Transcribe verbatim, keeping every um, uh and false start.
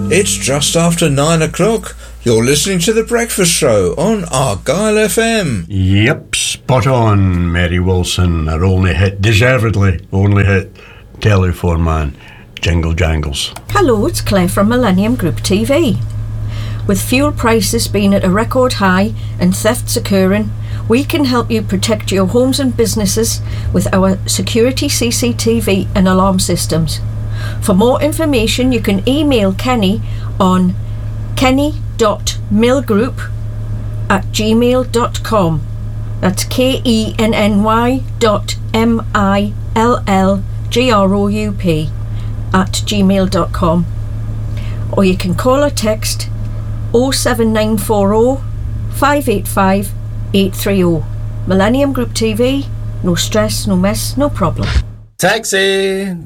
It's just after nine o'clock. You're listening to The Breakfast Show on Argyle F M. Yep, spot on, Mary Wilson. Our only hit, deservedly only hit, Telephone Man, Jingle Jangles. Hello, it's Claire from Millennium Group T V. With fuel prices being at a record high and thefts occurring, we can help you protect your homes and businesses with our security C C T V and alarm systems. For more information, you can email Kenny on kenny dot millgroup at gmail dot com. That's K E N N Y dot M I L L G R O U P at gmail dot com. Or you can call or text oh seven nine four oh, five eight five, eight three oh. Millennium Group T V, no stress, no mess, no problem. Taxi!